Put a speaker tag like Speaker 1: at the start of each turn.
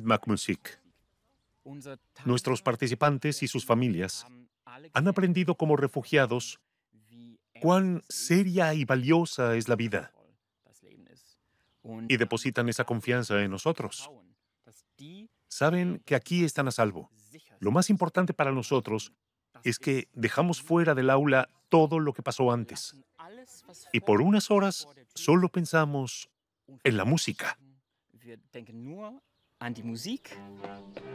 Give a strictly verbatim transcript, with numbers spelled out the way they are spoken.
Speaker 1: macht Musik. Nuestros participantes y sus familias han aprendido como refugiados cuán seria y valiosa es la vida y depositan esa confianza en nosotros. Saben que aquí están a salvo. Lo más importante para nosotros es que dejamos fuera del aula todo lo que pasó antes. Y por unas horas solo pensamos en la música.